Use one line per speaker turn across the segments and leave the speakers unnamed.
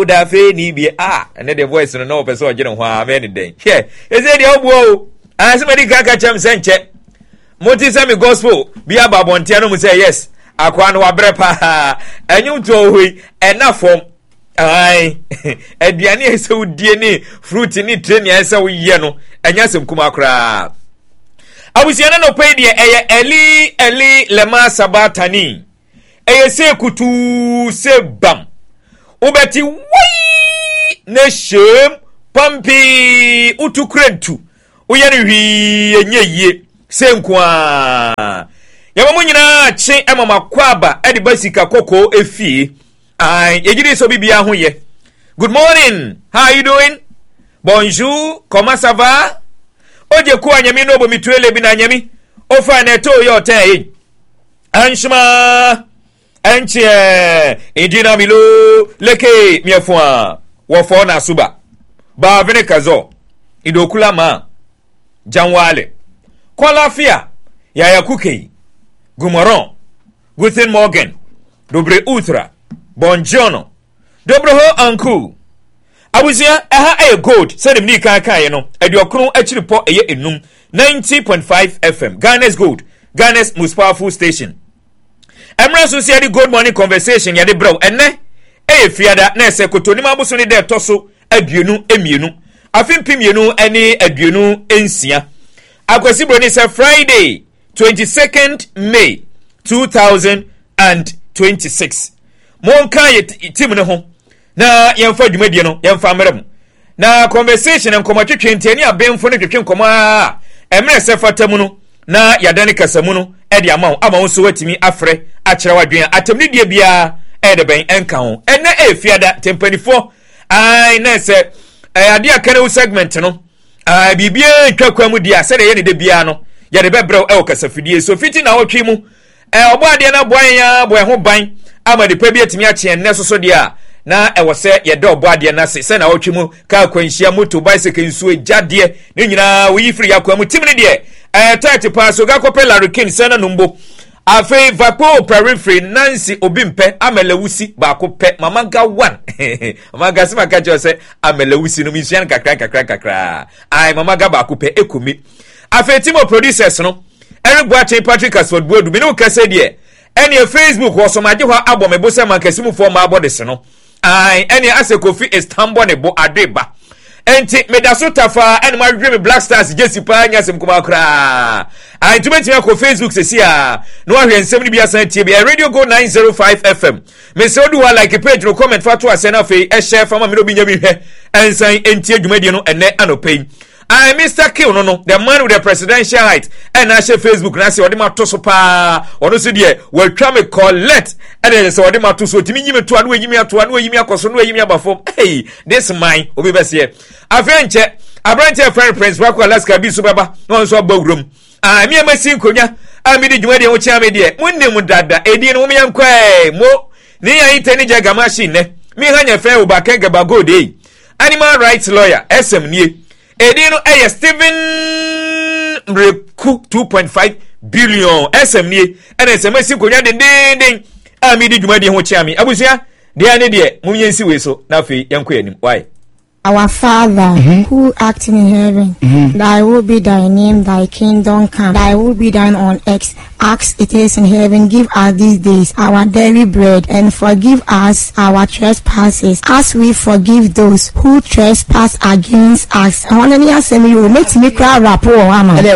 da fe ni bi and the voice no person ogene ho amen den here is it the obuo asema kaka cham senche moti say me gospel bi ababontia no mu say yes akwa no wabrepa enyu to hui enafom ai aduane ese udie ni fruit ni treni ese wo ye no enyasem kuma kra abusiana no pay de eli lema sabatani se kutu se bam ubeti wai ne shem pampi utukrentu uyani hwi enyeye se nkwa yamamu nyina che emama kwaba edi basika koko efie ai ejiri so bibia ho ye. Good morning, how are you doing? Bonjour, comment ça va? Oje ku anyami no bo mituele bi na anyami ofa na to yo tai anshma anche indina milo leke miafua wo fo na suba ba vene kazo idokula ma janwale kolafia ya yakukei gumoron guten morgen dobre utra bonjono dobroho anku awuzia aha gold say dem ni kan no ediokron achiripo eye enum 90.5 FM Ghana's Gold, Ghana's most powerful station. Emra so say the good morning conversation ya de bro enne fiada na se kotoni mabuso ni de toso aduonu emienu afimpi mienu ene aduonu ensia akwasi bro ni say Friday 22nd May 2026 monka ye team ne ho na yemfa dwumadie no yemfa mmerem na conversation enkomatwetwe ntani abemfo ne twetwe nkoma emre se fatamu no na yadane kasamu no ede ama so watimi afre akere wadwen atemni die bia ede ben enka ho ene fiada tempanifo ai na se ade akane u segment no bibia twakwamu dia se de ye ne de bia no ye de bebrɛ e kasafidie so fiti na wotwe mu obo ade na boan ya boan ho ban ama de pa bia timi ache enne so dia na ewose ye de obo ade na se na wotwe mu ka kwanhia moto bicycle nsuo jade ne nyina wo yifiri yakwamu timne de 30 paso gakopɛ Larikin sana numbo afi vapo periphery Nancy Obimpe amelewusi ba ko pɛ mama ga 1 mama ga sima ka jose amelewusi no misian kakra ai mama ga ba ko pɛ ekomi afi timo producers no Eric Boache Patrick Asford Bodu me no kase de ene Facebook wo so maje ho abomebo se mankasimu fo ma abodese no ai ene asekofi Istanbul ne bo adeba enti medaso tafa ene ma dream Black Stars Jesse pa nyasem kuma kra ai tumetia ko Facebook sesia no ahwe nsem ni bia san tie bia Radio Go 905 FM me se odu wa like page no comment fa to asena fe e share fa ma me no binya bi hwe ensan enti adwumadie no ene anopai I Mr. Kill no the man with the presidential height and I share Facebook na say odima to so pa ono so de we twa me collect and then say odima to so timi nyime to anu yimi ato anu yimi akoso no yimi abafom hey this mine obi be say avenche abrante friend Prince Wako Alaska bi so baba no so bagrom mi amasi nkonya mi di dwuma de wo chia me de munnem dada edi no me yankwa mo ni yan tani jaga machine ne mi hanya fe o ba kenga ba go dey animal rights lawyer SM nie Edino Steven Reku 2.5 billion SMNE and SMS konya den ami di dwuma de ho chiami abusia de ane de mumyensi we so na fe yanko anim why
Our Father, who art in heaven, thy will be thy name, thy kingdom come, thy will be done on earth, as it is in heaven. Give us these days our daily bread, and forgive us our trespasses, as we forgive those who trespass against us. I want to say you make me cry rapport, and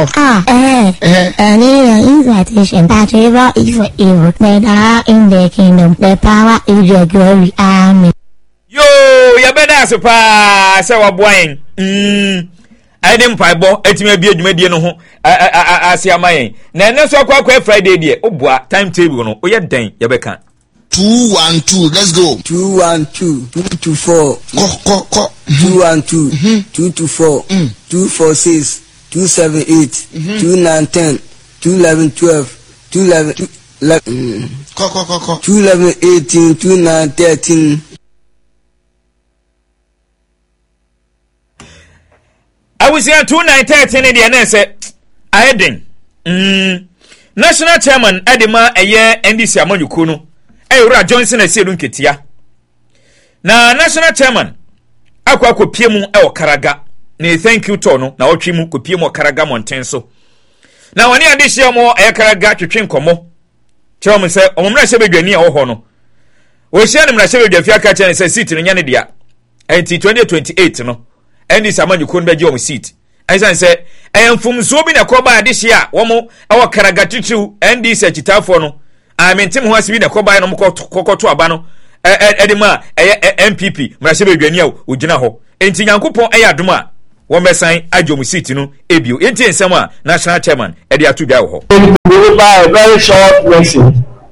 invitation, that ever is for evil, but in the kingdom, the power is your glory. Amen.
Yo, ya beda sepa se wa boan. Ade mpaibo etime bia dwumadie no ho asiamayen. Na ene so akwa Friday die obua timetable no oye den ya beka.
212 let's go.
212 224
ko
212 224 246 278 2910 211 12 211
ko
211 18 29 13
I was here 2913 in the NS. Aiden. National Chairman Edema a year NDC Amonukuno. Eura Johnson a Sedun Ketia. na national chairman akwa kopie mu e Karaga na thank you to no na otwe mu kopie mu Karaga Mountain so na woni ade hye mo e Karaga twetwe nkomo kyerɛ mo sɛ omomra hye bedwani a wo ho no wo hye ne mra hye bedwafi aka kyerɛ sɛ seat no nya ne dia enti 2028 no endi samanyuko no beje o seat aisan sɛ ɛmfumso bi na kɔba ade hye a wo mo ɛwɔ Karaga twetwe endi sɛ kitafo no amentem ho asibi na kɔba no mo kɔkɔto aba no edema MPP mra hye bedwani a ogina ho enti Nyankopɔn ɛyɛ adom a wo mesan adwom seat no ebio enti ensem a national chairman edi atu bia wo ho.
A very short message.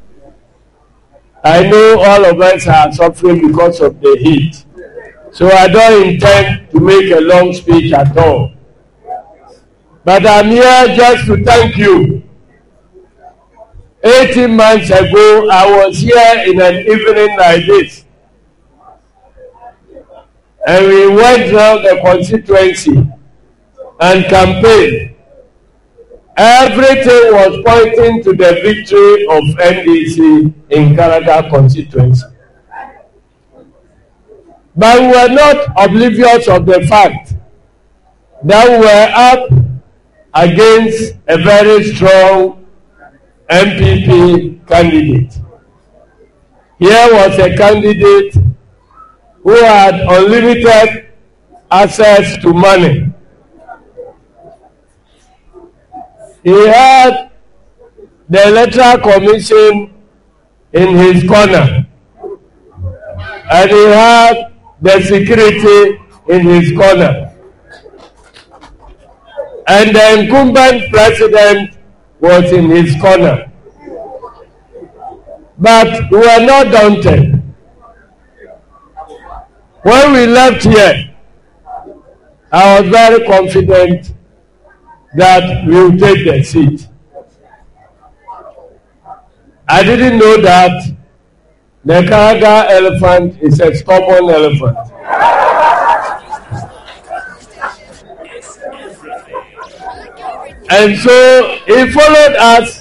I know all of us are suffering because of the heat, so I don't intend to make a long speech at all, but I'm here just to thank you. 18 months ago I was here in an evening like this, and we went around the constituency and campaigned. Everything was pointing to the victory of NDC in Karaga constituency. But we were not oblivious of the fact that we were up against a very strong MPP candidate. Here was a candidate who had unlimited access to money. He had the Electoral Commission in his corner, and he had the security in his corner, and the incumbent president was in his corner. But we were not daunted. When we left here, I was very confident that we will take the seat. I didn't know that the Karaga elephant is a stubborn elephant. And so he followed us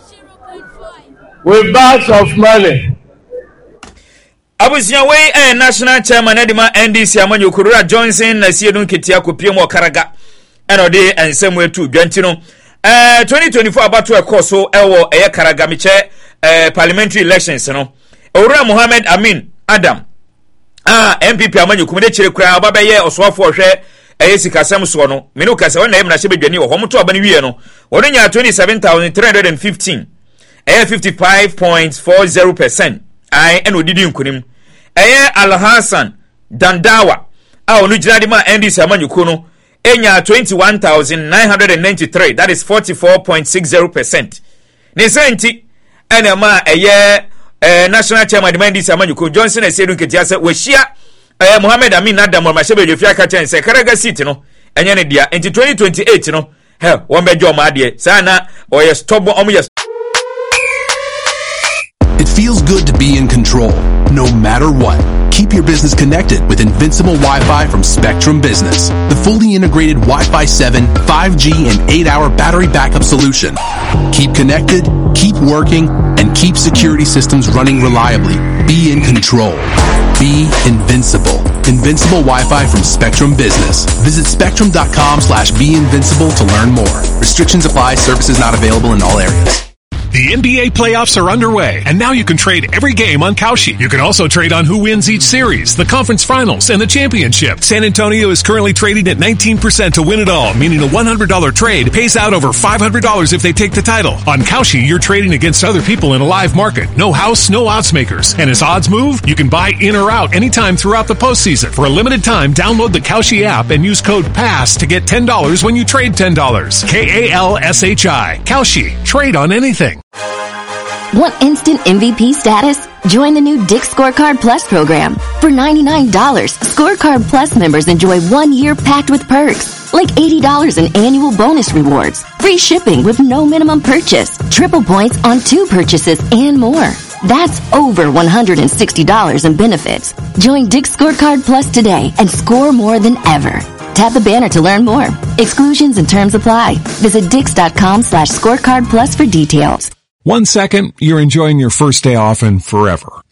with bags of money.
Abusia way national chairman Edima NDC Amanyo Kurura Johnson na siedun ketia kopie mo Karaga eno de ensem wetu dwantino 2024 abato ekoso ewo eye Karaga meche parliamentary elections no Owura Mohammed Amin Adam MPP Amanyo kumede kire kura obaba ye osofo ohwe eye sikasem so no menu kase wona em na hye bedwani wo homoto aba ne wie no wono nya 27315 eye 55.40% ai eno didi nkunim eye Al Hassan Dandawa onu jinade ma NDC Amanyuko no enya 21993 that is 44.60%. ne senti ena ma eye national chairman NDC Amanyuko Johnson esedu ketia se wehia Mohammed Amin Adam ma hye bedwe fia ka chen se Karaga seat no enya ne dia enti 2028 no he won bejo ma ade sana oye stop omo.
It feels good to be in control, no matter what. Keep your business connected with Invincible Wi-Fi from Spectrum Business, the fully integrated Wi-Fi 7, 5G, and 8-hour battery backup solution. Keep connected, keep working, and keep security systems running reliably. Be in control. Be invincible. Invincible Wi-Fi from Spectrum Business. Visit spectrum.com/beinvincible to learn more. Restrictions apply. Services not available in all areas.
The NBA playoffs are underway, and now you can trade every game on Kalshi. You can also trade on who wins each series, the conference finals, and the championship. San Antonio is currently trading at 19% to win it all, meaning a $100 trade pays out over $500 if they take the title. On Kalshi, you're trading against other people in a live market. No house, no odds makers. And as odds move, you can buy in or out anytime throughout the postseason. For a limited time, download the Kalshi app and use code PASS to get $10 when you trade $10. KALSHI. Kalshi. Trade on anything.
Want instant MVP status? Join the new Dick's Scorecard Plus program. For $99, Scorecard Plus members enjoy 1 year packed with perks, like $80 in annual bonus rewards, free shipping with no minimum purchase, triple points on 2 purchases, and more. That's over $160 in benefits. Join Dick's Scorecard Plus today and score more than ever. Tap the banner to learn more. Exclusions and terms apply. Visit Dix.com/scorecard plus for details.
1 second, you're enjoying your first day off and forever.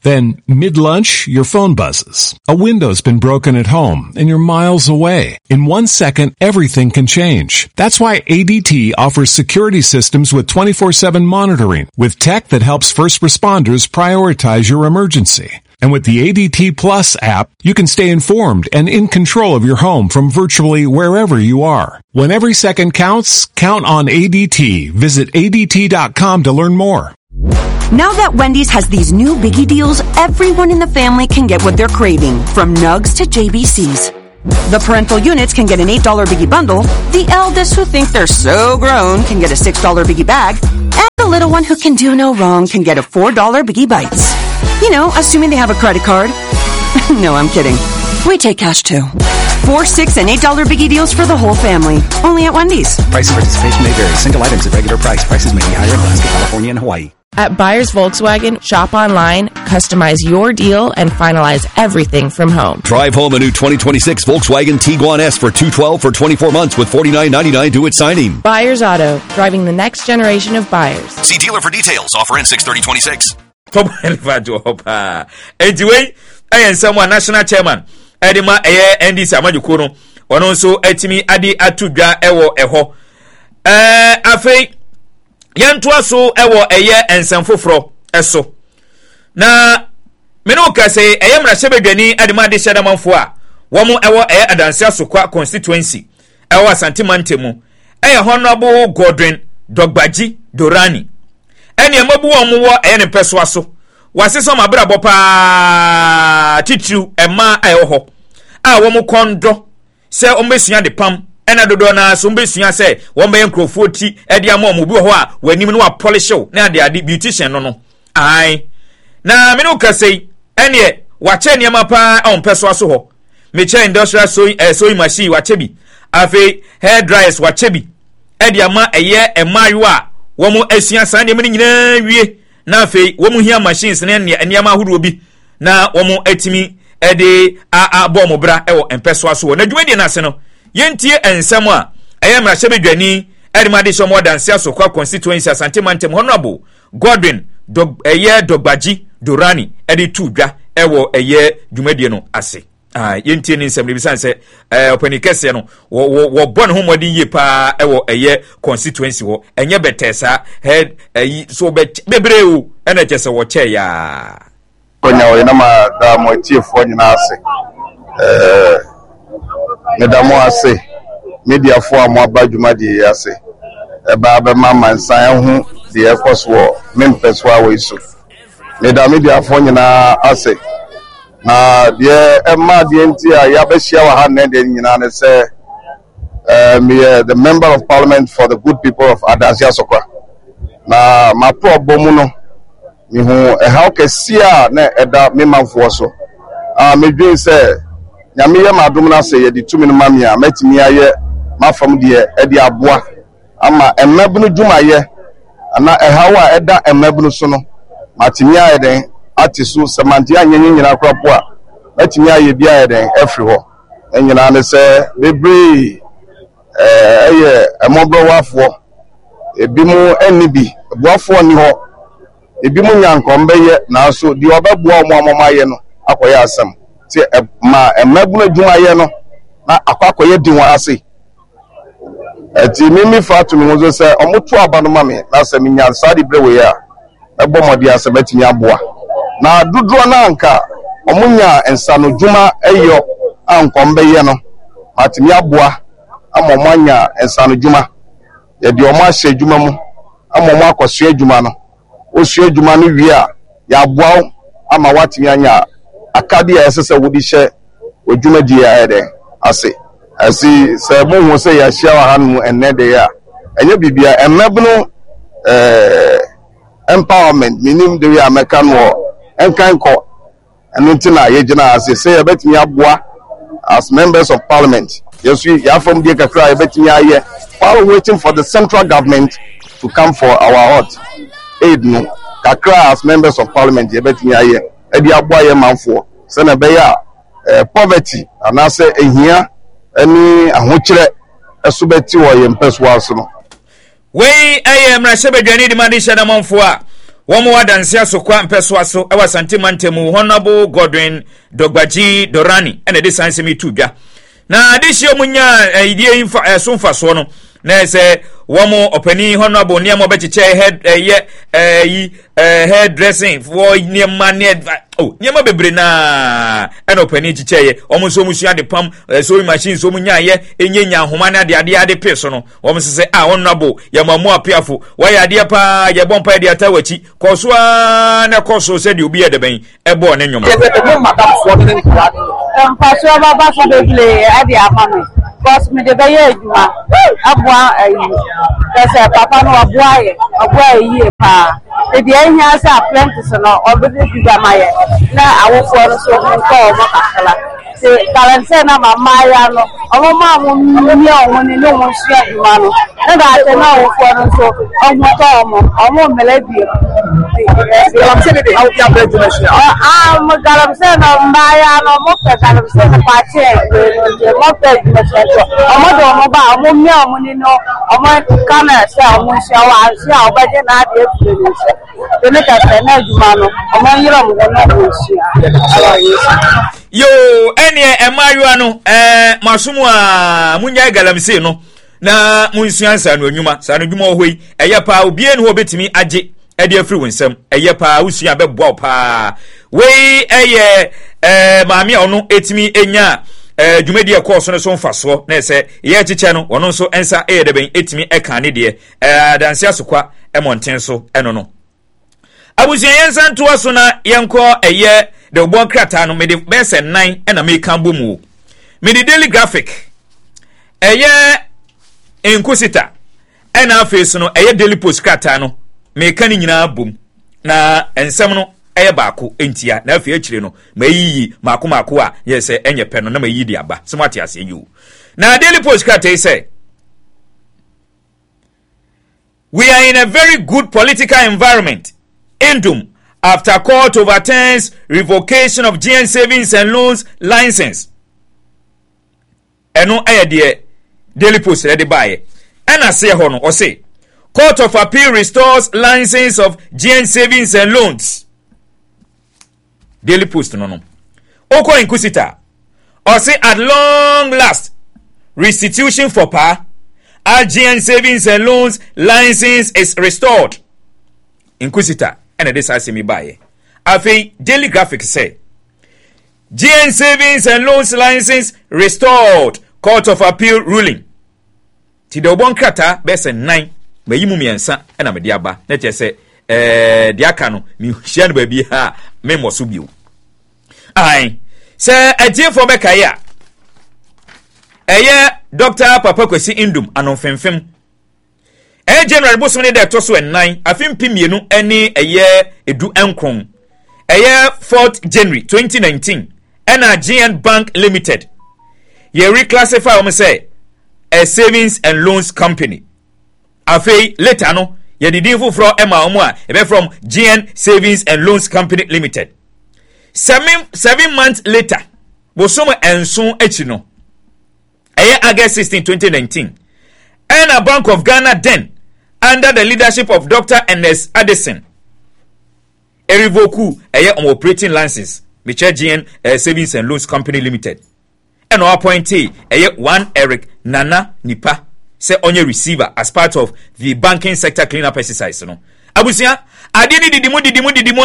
Then, mid-lunch, your phone buzzes. A window's been broken at home, and you're miles away. In 1 second, everything can change. That's why ADT offers security systems with 24/7 monitoring, with tech that helps first responders prioritize your emergency. And with the ADT Plus app, you can stay informed and in control of your home from virtually wherever you are. When every second counts, count on ADT. Visit ADT.com to learn more.
Now that Wendy's has these new biggie deals, everyone in the family can get what they're craving, from nugs to JBCs. The parental units can get an $8 biggie bundle, the eldest who think they're so grown can get a $6 biggie bag, and the little one who can do no wrong can get a $4 biggie bites. You know, assuming they have a credit card. No, I'm kidding. We take cash too. 4, 6, and $8 biggie deals for the whole family. Only at Wendy's.
Price and participation may vary. Single items at regular price. Prices may be higher in Alaska, California, and Hawaii.
At Buyers Volkswagen, shop online, customize your deal, and finalize everything from home.
Drive home a new 2026 Volkswagen Tiguan S for $212 for 24 months with $49.99 due at signing.
Buyers Auto, driving the next generation of buyers.
See dealer for details. Offer ends 6/30/26.
Anyway, I am someone national chairman. Edima NDC Amajukuno. One also etimi adi atudwa ewo eho. Afei yantoa so ewo eye ensamfoforo eso. Na meno ka se eye mrahebedwani adima de shedamanfo a womo ewo eye adanse asokwa constituency ewo Asante Mantemu. Eye Honorable Godwin Dogbaji Dorani. Eni amabu womo wo eye ne peso aso. Wasiso mabrabo pa titu ema ewo ho. A womo kondo se ombesua de pam ena dodo na so ombesua se wombe enkrofo ti e dia ma omo bi ho a wanim no wa polish na ade beautician no ai na me no kasei ene wache niam pa on peso aso ho me che industrial sewing machine wache bi afi hair dryers wache bi e dia ma eye emayo a womo asua san de me nyina wie na afi womo hia machines ne niam ahuru bi na womo atimi ede bomo bra ewo empeso aso na dwuadi na se no yentie ensem a eye mrahebedwani edimade so more than so kwa constituency Asante Mantemu Honorable Godwin Dogbaji Dorani ede tudwa ewo eye dwumadie no ase yentie ni nsem bisan se opanikese no wo bon homodi ye pa ewo eye constituency wo enye betesa head so bebreu ena chese wo che ya
konya we na ma da mo tiefo nyina ase ne da mo ase media fo amo abadwuma di ase ba be mama nsan hu di ekoso mempeso awe isu ne da media fo nyina ase na de emma de nti a ya be hia wa ha ne de nyina ne se me the member of parliament for the good people of Adasia Sokwa na ma problem no mi hu how kesia na eda me manfo so me dwin se nyame ye madum na se ye di tumi no mame a matimi aye mafam de e di aboa ama emabunu dwumaye ana how a eda emabunu so no matimi aye den atisu semanti anyenye nyina krapo a matimi aye bia aye den afri ho enyina ne se bebre eye emobro wafo ebimu enibi boafo ni ho ebi mu nyankombe ye na so di obabua omomaye no akoye asem ti ma emabunu adwuma ye no na akwakoye di won ase eti mimi fatu mi wozo se omutu aba no mame na se minya sadi brewe ya ebomodi ase betimi aboa na dudro na anka omunya ensano dwuma eyo ankombe ye no atimi aboa amomanya ensano dwuma ye di omo ahye dwuma mu amomo akosua adwuma no osua adwuma no wi a ya aboa ama watimi anya akade ya sese wodi hye odwuma di ya ede ase asi se mo ho se ya hia wa hanu enne de ya enye bibia emabunu empowerment minim de ya meka no enkanko enu ntina ye gina ase se ya betimi aboa as members of parliament yes we ya from the kakra ya betimi aye while waiting for the central government to come for our aid no kakra as members of parliament ya betimi aye edi aboa ye manfo se na be ya poverty anase ehia ani ahokyere esobeti wo ye mpeso aso no
we aye mrahebedwani de made shedamanfo a Womo wadansia so kwa mpeso so ewa santimantemu Honorable Godwin Dogbaji Dorani ene de sanse mi tudwa na adishi omunya idie infa sonfa so no na se womo opani Honorable niam obechiche head dressing for niam ne niam bebre na ene opani chiche omo so musua de pam sewing machine so munya enyenya homa na de peso no womo se Honorable yamamu apiafo waya de pa ye bompa de atawachi kosoa na koso se de obi edeben ebo ne nwom
pastor baba so de play ade amame cause me de be ejuma abua pese papa no abua ye pa e de ehia sa apprentice no obede digamaye na awofo no so nko o makakala se talente na mama ya no omo ma mo ni o ni no mo sia ejuma no na da te na awofo no so omo to omo melebi I'm saying they help you break the machine. I'm saying no mo pe galam se na pa che mo pe machine omo do mo ba omo mi omo ni no omo kana se omo se wa se obaje na de e se de ne ka se na ejuma no omo yiro mo na mo sia
yo ene emayu no masumu a munya galam se no na munsuansa no anwuma sa no dwuma ohoi eye pa obie ne ho betimi age ede afri wonsam eye pa usua beboa pa we eye maami ono etimi enya dwumadi ekọ so mfaso na ese ye chiche no wono so ensa de ben etimi eka ne de danse asokwa emonten so eno no abusuan yensa ntoa so na yenko eye de obon krata no me de bese 9 na me kan bomu me de Daily Graphic eye enkusita ena face no eye Daily Post krata no me kan nyina bom na ensem no eye baako entia na afi akire no mayiyi maako a yese enye pe no na mayiyi di aba smart ase yu na Daily Post krata say we are in a very good political environment Indum after court overturns revocation of GN Savings and Loans license. Eno eye de Daily Post ready buy. And I say hono or say Court of Appeal restores license of GN Savings and Loans. Daily Post no. Oko inquisitor or say at long last restitution for pa GN Savings and Loans license is restored. Inquisitor and this has me buy. Afi Daily Graphic say GN Savings and Loans license restored. Court of Appeal ruling. Ti de obon krata bese 9 mayimu miensa na me diaba na che se diaka no mi hia no ba bi ha me moso bio. Ai se ajiefo be kai a eye Dr. Papa Kwesi Indum anomfemfem General Bosome de to so 9 afim pimienu ene eye edu enkron eye 4th January 2019 ena GN Bank Limited ye reclassify o me say a savings and loans company afei later no ye didin foforo ema omo a ebe from GN Savings and Loans Company Limited 7 months later Bosome enso echi no eye August 16 2019 and a Bank of Ghana then under the leadership of Dr. Ernest Addison a revoku eye on operating license Michel GN Savings and Loans Company Limited and appointee eye one Eric Nana Nipa say onye receiver as part of the banking sector cleanup exercise no abusia ade ni didimu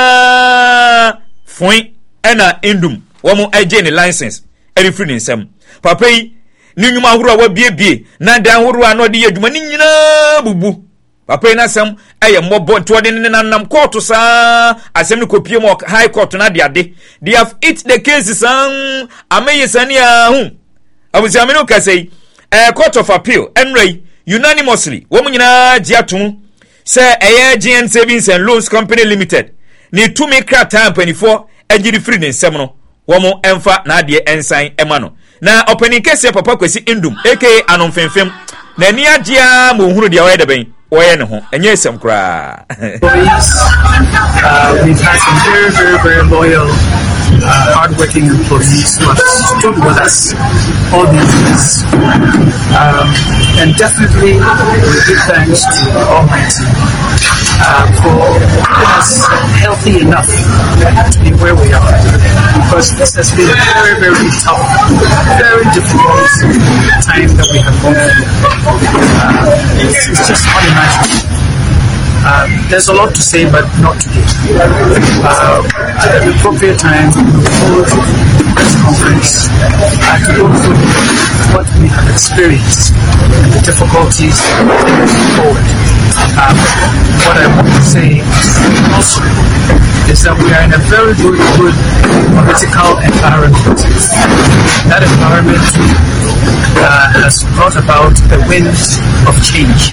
foin ena Indum womo eje ni license every free nsem papa yi ni nyuma horo wa biebie na dan horo ano de adwuma ni nyina bubu papa yi na sem eye mbobo to de ne nanam court sa asem ni kopie mo high court na de ade they have hit the cases amaye sania hu abusia me no ka say Court of Appeal Enray unanimously womu nyina giatum say eye GN Savings and Loans Company Limited ni tumi krata 24 ejiri free ne nsem no womu emfa na ade ensan emano na opening case Papa Kwesi Indum aka anomfemfem na ni agia mo hunu dia wayede ben woye ne ho enye esem kra
we've had some very loyal hardworking employees who have stood with us all these years. And definitely we give thanks to Almighty for making us healthy enough to be where we are. Because this has been a very, very tough, very difficult time that we have gone through. It's just unimaginable. There's a lot to say, but not today. At the appropriate time, we will hold this conference to go through what we have experienced and the difficulties moving forward. What I want to say also is that we are in a very good political environment. That environment has brought about the winds of change.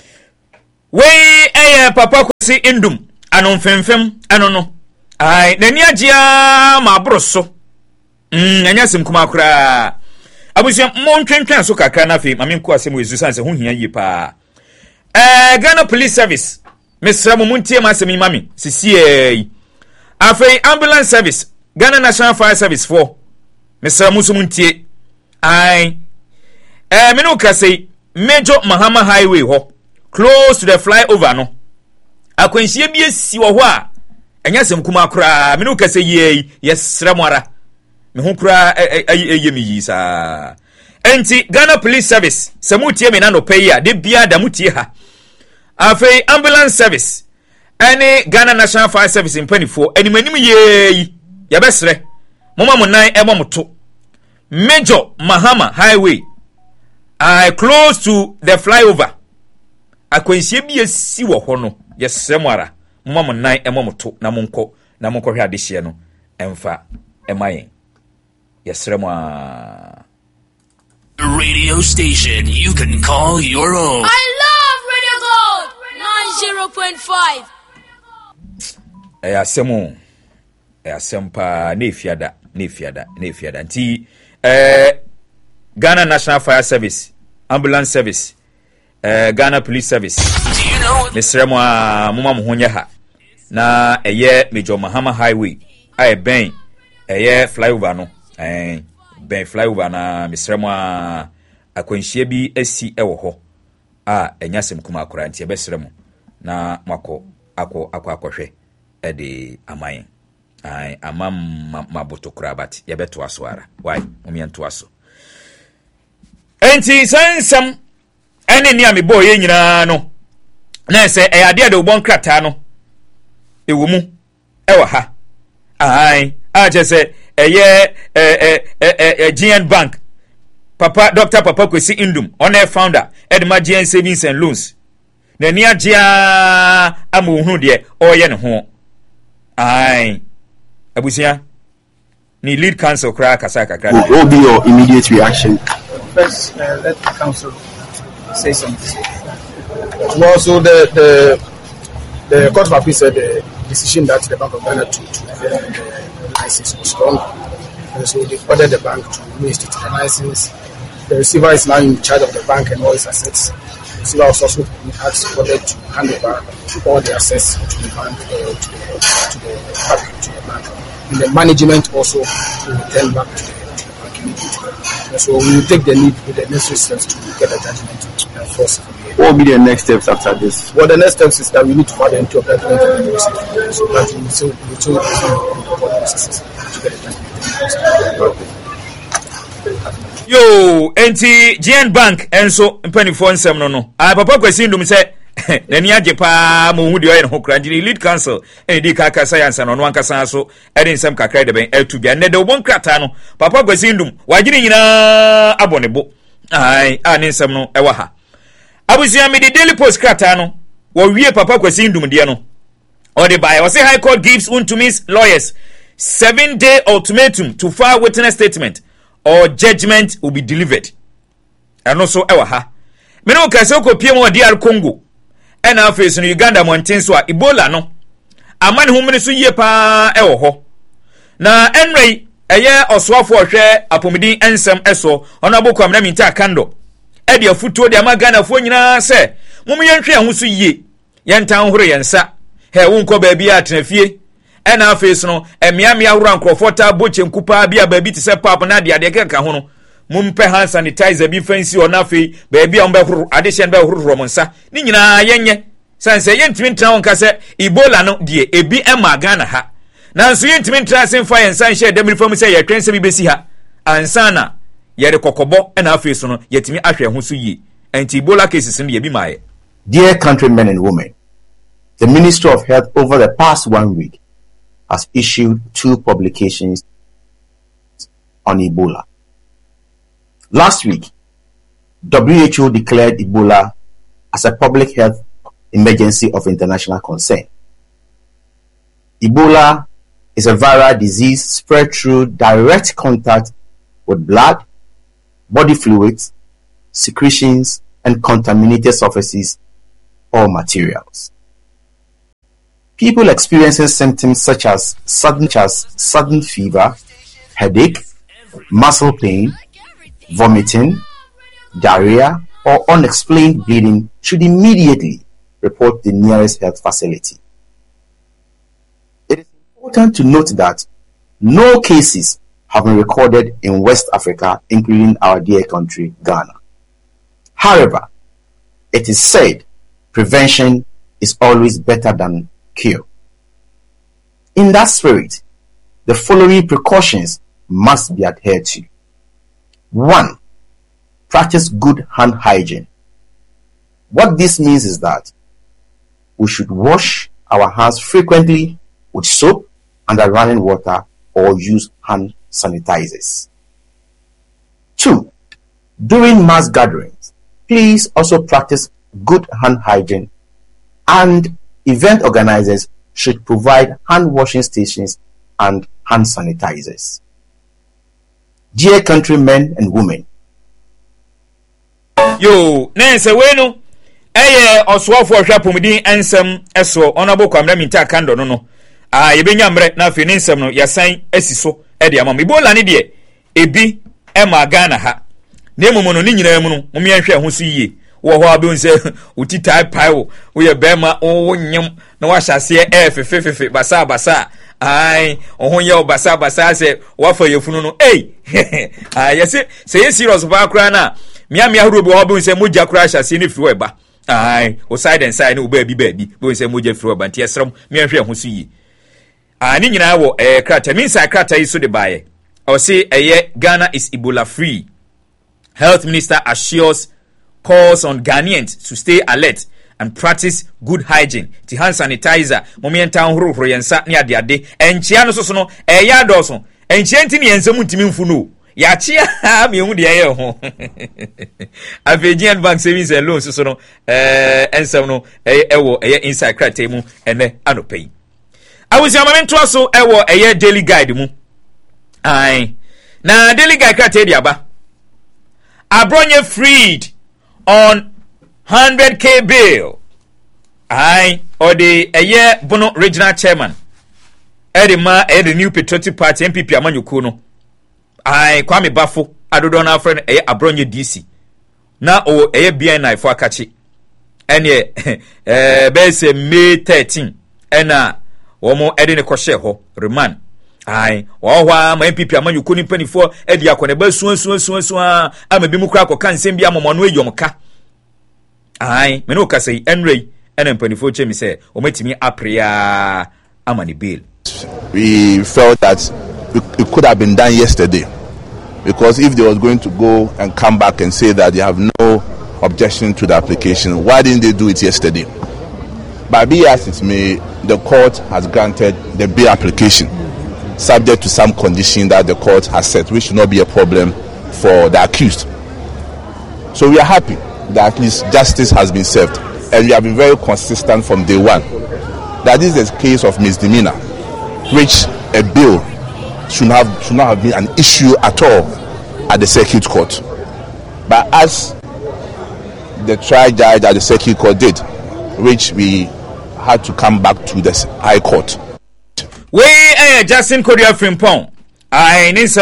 Papa Kwesi Indum anon femfem anono ai nani agia ma broso anya sim kuma kura abusia montwentwen so kakra na fe mame nko asem wezu sanse ho hia yi pa Ghana Police Service mesra mo muntie ma asem mame sisi afei ambulance service Ghana National Fire Service 4 mesra mo so muntie ai me no ka sei Major Mahama Highway ho close to the flyover no akwanhie bi esi wo ho a enya sem kuma kura me no kase ye yesra moara me ho kura eye me yi sa enti Ghana Police Service samutie me na no pay a de bia da mutie ha afei ambulance service any Ghana National Fire Service in 24 animanim ye yabesre moma mo nan ebo moto Major Mahama Highway close to the flyover akwanhie bi esi wo ho no yesemwara mama nan emomoto na monko hwe adehye no emfa emayen yesemwa
radio station you can call your own.
I love Radio Gold 90.5.
Asempa nefiada nti Ghana National Fire Service, Ambulance Service, Ghana Police Service. Mr. Mama Muhonya ha na eye Major Mahama Highway aye ben eye flyover no ben flyover na Mr. Mwa akwanhie bi asi ewo ho enyasem kuma akora nti ebesere mo na mako akohwe ede amayen amam mabotokra bat yebeto aswara why omiento aso enti sansam ene ni amebo ye nyina no na se ade de obon krata no ewo mu ewa ha aje se eye GN Bank Papa Dr. Papa Kwesi Indum on founder Edma GN Savings and Loans na ni agia amohunu de oye ne ho abusia ni lead council kra kasa kakra.
What will be your immediate reaction?
First, let the council say something.
Well, so the Court of Appeal said the decision that the Bank of Ghana took to the license was wrong. And so they ordered the bank to reinstate the license. The receiver is now in charge of the bank and all his assets. The receiver was also asked ordered to hand over all the assets to the bank, to the bank. And the management also will return back to the bank immediately. And so we will take the lead with the necessary steps to get a judgment to enforce it. What will be the next steps after this? Well, the next steps is that we need to file the entry of judgment and the so that we will processes to get a judgment.
Yo, enti GN Bank enso mpani nsem no Papa Kwesi Indum se nani age pa mo hu de oye ho kra ngini lead council edi kaka science no ankasa so edi nsem kakra de ben etu bia ne de obon krata no Papa Kwesi Indum wagini nyina abonebo ani nsem no ewa ha abusia me the Daily Post krata no wo wie Papa Kwesi Indum de no or the buy was say High Court gives Untumi's lawyers 7-day ultimatum to file witness statement or judgment will be delivered. And also ewa ha me no ka se ko pie mo DR Congo and now face no Uganda mountain so Ebola no amane hu mene so yie pa ewo ho na enrei eye oswafo hwe apomidin ensem eso ono abokwa mna minta kando e de afutuo de amagana fo nyina se mum yenhwe ho so yie yentan horo yensa he wo nko ba bia atenafie ɛna afees no emiamia horo ankrofota boche nkupa bia baabi te se pap na de keka ho no mumpe hand sanitizer bi fancy ona afei baabi a mbehoro adehye be horo monsa ni nyina yenye sanse yentimi ntra wonka se Ebola no de ebi ema Ghana ha nanso yentimi ntra senfa yensan hye demri fam se ye twense bi besi ha ansana yere kokobo na afees no yetimi ahwe ho so yi anti Ebola cases no ye bi maaye.
Dear countrymen and women, the Ministry of Health over the past 1 week has issued 2 publications on Ebola. Last week, WHO declared Ebola as a public health emergency of international concern. Ebola is a viral disease spread through direct contact with blood, body fluids, secretions, and contaminated surfaces or materials. People experiencing symptoms such as sudden fever, headache, muscle pain, vomiting, diarrhea, or unexplained bleeding should immediately report the nearest health facility. It is important to note that no cases have been recorded in West Africa, including our dear country, Ghana. However, it is said prevention is always better than cure. In that spirit, the following precautions must be adhered to. 1. Practice good hand hygiene. What this means is that we should wash our hands frequently with soap under running water or use hand sanitizers. 2. During mass gatherings, please also practice good hand hygiene, and event organizers should provide hand washing stations and hand sanitizers. Dear countrymen and women,
yo nense wenu oswofo hwapomdin ensem eso onabo kwamra minta kando no yebenya mre na afi nsem no yasan asiso de amam Ebola ne de ebi ema Ghana ha na emumu no ni nyina mu no mumye hwe ho so yie wo ho abe nse utitai pai wo ye bema wonyem na wahase fefefefe basa ai ohonye obasa se wafa yefunu no yesi se ye serious ba kra na miami ahuro bi wo be nse moja kra hase ne firi eba ai o side and side no ba bi bo nse moja firi eba ntia sram miahwe ho so yi ni nyina wo krata min sa krata yi so de baye o say Ghana is Ebola free. Health Minister assures calls on Ghanaians to stay alert and practice good hygiene. Ti hand sanitizer momienta horo yensa ne ade enchia no so no eya doso enchia ntini yensemu ntimi mfu no ya chia me hu de ye ho Avegian Bank Savings and Loans so no ensem no ewo inside crate mu ene anopai awusi amamento so ewo daily guide mu ai na daily guide crate dia ba Abronye freed on 100k bill. Or the Bono regional chairman. The new Patriotic Party MPP Amanyuku no. Kwame Bafo adodona friend Abronye DC. Na o BNI for Akachi. Enye bese May 13 ena womo ne kwhye ho remand. Wa MPP Amanyuku ni penifo edi akone ba suan amabi mu kra koka nsem bi amomo eyomka. Me no kase enrei ene penifo chemi se o metimi apria amani bill.
We felt that it could have been done yesterday, because if they was going to go and come back and say that they have no objection to the application, why didn't they do it yesterday? But be as it may, the court has granted the bill application, subject to some condition that the court has set, which should not be a problem for the accused. So we are happy that at least justice has been served, and we have been very consistent from day one that this is a case of misdemeanor, which a bill should not have been an issue at all at the circuit court. But as the trial judge at the circuit court did, which we had to come back to the high court.
We Justin Korea Frimpong.